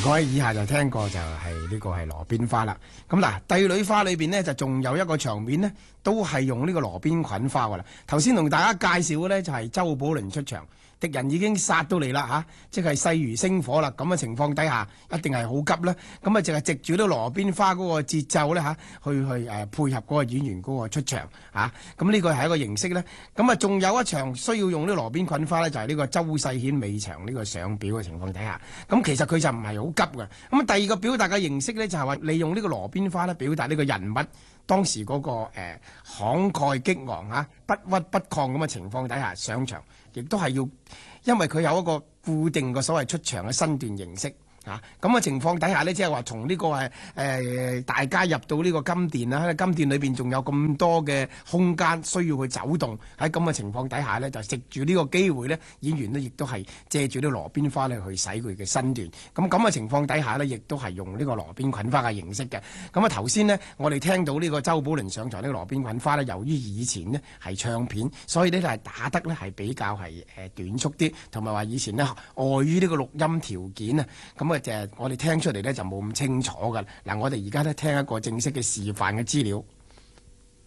各位以下就聽過就係呢個係羅邊花啦。咁嗱，帝女花裏邊呢，就仲有一個場面呢，都係用呢個羅邊菌花噶啦。頭先同大家介紹嘅呢，就係周寶麟出場，敵人已經殺到嚟啦嚇，即係勢如星火啦。咁嘅情況底下，一定係好急啦。咁啊，淨係藉住啲羅邊花嗰個節奏咧嚇，去配合嗰個演員嗰個出場嚇。咁呢個係一個形式咧。咁啊，仲有一場需要用呢羅邊菌花咧，就係呢個周世顯尾場呢個上表嘅情況底下。咁其實佢就唔係好急嘅。咁第二個表達嘅形式咧，就係話利用呢個羅邊花咧，表達呢個人物當時嗰個慷慨激昂嚇、不屈不亢咁嘅情況底下上場，亦都係要，因為佢有一個固定嘅所謂出場嘅身段形式。咁嘅情況底下呢，即係話從呢個大家入到呢個金殿啦，喺金殿裏邊仲有咁多嘅空間需要去走動，喺咁嘅情況底下呢，就藉住呢個機會呢，演員呢亦都係借住啲羅邊花呢去使佢嘅身段。咁嘅情況底下呢，亦都係用呢個羅邊菌花嘅形式嘅。咁啊頭先呢，我哋聽到呢個周寶麟上場呢個羅邊菌花呢，由於以前呢係唱片，所以呢係打得呢係比較係短促啲，同埋話以前呢礙於呢個錄音條件啊，咁我哋聽出嚟咧就冇咁清楚㗎。嗱，我哋而家咧聽一個正式嘅示範嘅資料。